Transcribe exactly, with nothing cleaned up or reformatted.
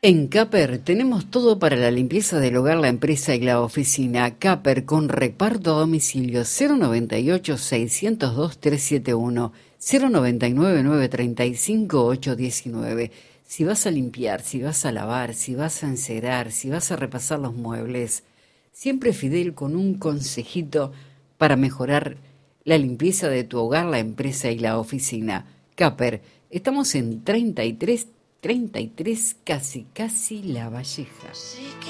En Caper tenemos todo para la limpieza del hogar, la empresa y la oficina. Caper con reparto a domicilio cero noventa y ocho, seiscientos dos, trescientos setenta y uno, cero noventa y nueve, novecientos treinta y cinco, ochocientos diecinueve. Si vas a limpiar, si vas a lavar, si vas a encerar, si vas a repasar los muebles, siempre Fidel con un consejito para mejorar la limpieza de tu hogar, la empresa y la oficina. Caper, estamos en treinta y tres, treinta y tres, casi, casi La Valleja.